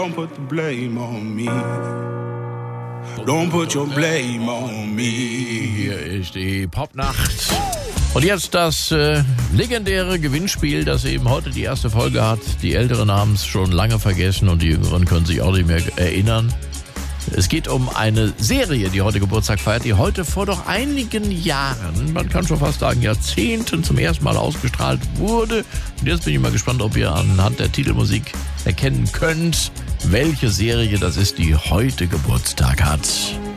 Don't put the blame on me. Don't put your blame on me. Hier ist die Popnacht. Und jetzt das legendäre Gewinnspiel, das eben heute die erste Folge hat. Die Älteren haben es schon lange vergessen und die Jüngeren können sich auch nicht mehr erinnern. Es geht um eine Serie, die heute Geburtstag feiert, die heute vor doch einigen Jahren, man kann schon fast sagen Jahrzehnten, zum ersten Mal ausgestrahlt wurde. Und jetzt bin ich mal gespannt, ob ihr anhand der Titelmusik erkennen könnt, welche Serie das ist, die heute Geburtstag hat.